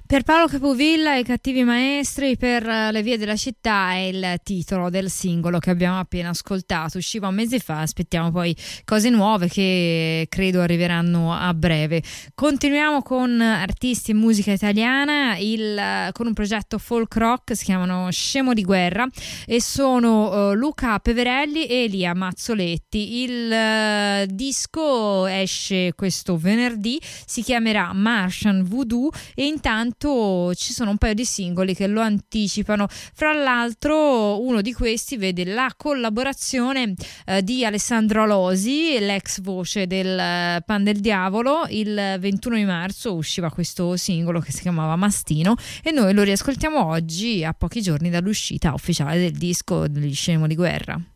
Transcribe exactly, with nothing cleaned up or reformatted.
Per Paolo Capovilla e i cattivi maestri per le vie della città è il titolo del singolo che abbiamo appena ascoltato. Usciva un mese fa, aspettiamo poi cose nuove che credo arriveranno a breve. Continuiamo con artisti e musica italiana, il, con un progetto folk rock, si chiamano Scemo di Guerra e sono uh, Luca Peverelli e Elia Mazzoletti. Il uh, disco esce questo venerdì, si chiamerà Martian Voodoo e intanto ci sono un paio di singoli che lo anticipano. Fra l'altro uno di questi vede la collaborazione eh, di Alessandro Alosi, l'ex voce del eh, Pan del Diavolo. Il ventuno di marzo usciva questo singolo che si chiamava Mastino e noi lo riascoltiamo oggi a pochi giorni dall'uscita ufficiale del disco degli Scemo di Guerra.